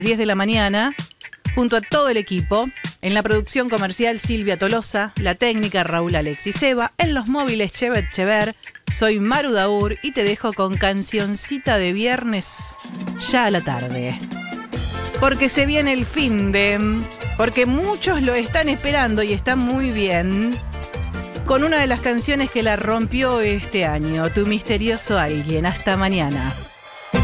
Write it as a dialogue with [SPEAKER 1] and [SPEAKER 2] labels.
[SPEAKER 1] 10 de la mañana, junto a todo el equipo, en la producción comercial Silvia Tolosa, la técnica Raúl Alexis Seba, en los móviles Chevet Chever, soy Maru Daur y te dejo con cancioncita de viernes ya a la tarde. Porque se viene el finde, porque muchos lo están esperando y está muy bien, con una de las canciones que la rompió este año, Tu misterioso alguien. Hasta mañana.